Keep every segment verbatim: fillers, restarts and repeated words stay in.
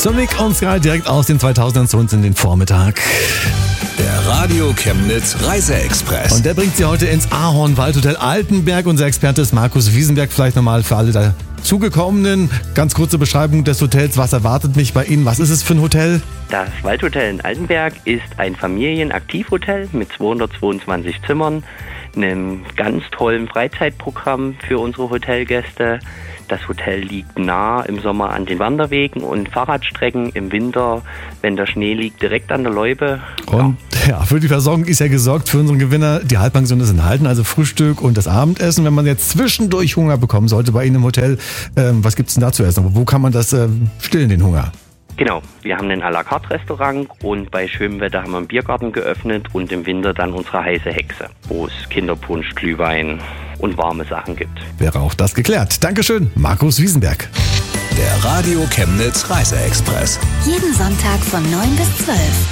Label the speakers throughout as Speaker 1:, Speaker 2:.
Speaker 1: Sonic und Sky direkt aus den zweitausendern zu uns in den Vormittag.
Speaker 2: Der Radio Chemnitz Reiseexpress.
Speaker 1: Und der bringt Sie heute ins Ahorn Waldhotel Altenberg. Unser Experte ist Markus Wiesenberg. Vielleicht nochmal für alle dazugekommenen. Ganz kurze Beschreibung des Hotels. Was erwartet mich bei Ihnen? Was ist es für ein Hotel?
Speaker 3: Das Waldhotel in Altenberg ist ein Familienaktivhotel mit zweihundertzweiundzwanzig Zimmern, einem ganz tollen Freizeitprogramm für unsere Hotelgäste. Das Hotel liegt nah im Sommer an den Wanderwegen und Fahrradstrecken, im Winter, wenn der Schnee liegt, direkt an der Loipe.
Speaker 1: Und ja, ja für die Versorgung ist ja gesorgt für unseren Gewinner. Die Halbpension ist enthalten, also Frühstück und das Abendessen. Wenn man jetzt zwischendurch Hunger bekommen sollte bei Ihnen im Hotel, ähm, was gibt's denn da zu essen? Wo kann man das ähm, stillen, den Hunger?
Speaker 3: Genau, wir haben ein à la carte Restaurant und bei schönem Wetter haben wir einen Biergarten geöffnet und im Winter dann unsere heiße Hexe, wo es Kinderpunsch, Glühwein und warme Sachen gibt.
Speaker 1: Wäre auch das geklärt. Dankeschön, Markus Wiesenberg.
Speaker 2: Der Radio Chemnitz Reiseexpress.
Speaker 4: Jeden Sonntag von neun bis zwölf.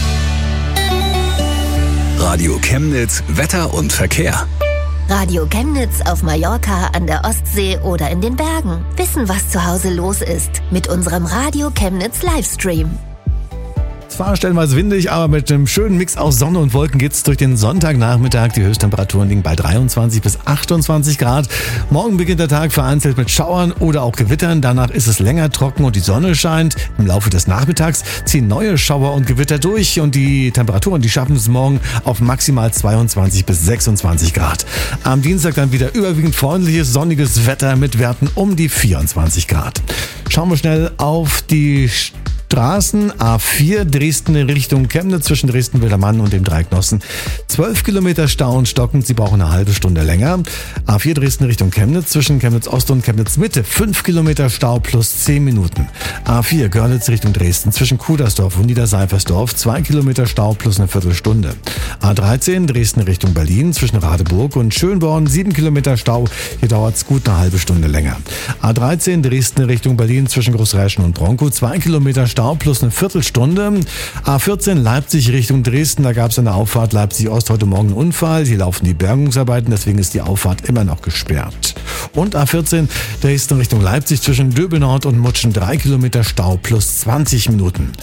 Speaker 2: Radio Chemnitz Wetter und Verkehr.
Speaker 4: Radio Chemnitz auf Mallorca, an der Ostsee oder in den Bergen. Wissen, was zu Hause los ist. Mit unserem Radio Chemnitz Livestream.
Speaker 1: Es war stellenweise windig, aber mit einem schönen Mix aus Sonne und Wolken geht es durch den Sonntagnachmittag. Die Höchsttemperaturen liegen bei dreiundzwanzig bis achtundzwanzig Grad. Morgen beginnt der Tag vereinzelt mit Schauern oder auch Gewittern. Danach ist es länger trocken und die Sonne scheint. Im Laufe des Nachmittags ziehen neue Schauer und Gewitter durch und die Temperaturen, die schaffen es morgen auf maximal zweiundzwanzig bis sechsundzwanzig Grad. Am Dienstag dann wieder überwiegend freundliches, sonniges Wetter mit Werten um die vierundzwanzig Grad. Schauen wir schnell auf die Straßen. A vier Dresden in Richtung Chemnitz zwischen Dresden-Wildermann und dem Dreiecknossen. zwölf Kilometer Stau und stockend, Sie brauchen eine halbe Stunde länger. A vier Dresden Richtung Chemnitz zwischen Chemnitz Ost und Chemnitz Mitte. fünf Kilometer Stau plus zehn Minuten. A vier Görlitz Richtung Dresden zwischen Kudersdorf und Niederseifersdorf. zwei Kilometer Stau plus eine Viertelstunde. A dreizehn Dresden Richtung Berlin zwischen Radeburg und Schönborn. sieben Kilometer Stau. Hier dauert es gut eine halbe Stunde länger. A dreizehn Dresden Richtung Berlin zwischen Großräschen und Bronkow. zwei Kilometer Stau plus eine Viertelstunde. A vierzehn Leipzig Richtung Dresden, da gab es an der Auffahrt Leipzig-Ost heute Morgen einen Unfall. Hier laufen die Bergungsarbeiten, deswegen ist die Auffahrt immer noch gesperrt. Und A vierzehn Dresden Richtung Leipzig zwischen Döbelnord und Mutschen, drei Kilometer Stau plus zwanzig Minuten.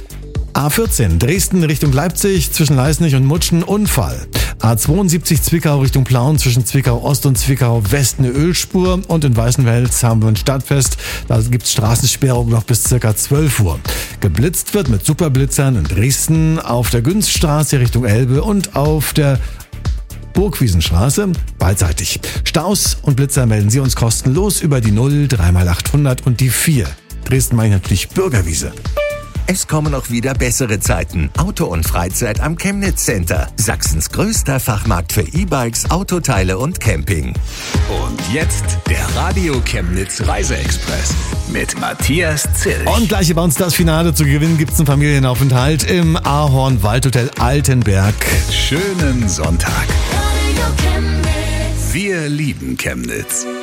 Speaker 1: A vierzehn Dresden Richtung Leipzig zwischen Leisnig und Mutschen Unfall. A zweiundsiebzig Zwickau Richtung Plauen zwischen Zwickau Ost und Zwickau West eine Ölspur und in Weißenfels haben wir ein Stadtfest. Da gibt es Straßensperrung noch bis circa zwölf Uhr. Geblitzt wird mit Superblitzern in Dresden auf der Günststraße Richtung Elbe und auf der Burgwiesenstraße beidseitig. Staus und Blitzer melden Sie uns kostenlos über die null drei mal achthundert und die vier. Dresden meine ich natürlich Bürgerwiese.
Speaker 5: Es kommen auch wieder bessere Zeiten. Auto und Freizeit am Chemnitz Center. Sachsens größter Fachmarkt für E-Bikes, Autoteile und Camping.
Speaker 2: Und jetzt der Radio Chemnitz Reiseexpress mit Matthias Zilch.
Speaker 1: Und gleich bei uns das Finale zu gewinnen gibt es einen Familienaufenthalt im Ahorn Waldhotel Altenberg.
Speaker 2: Schönen Sonntag. Wir lieben Chemnitz.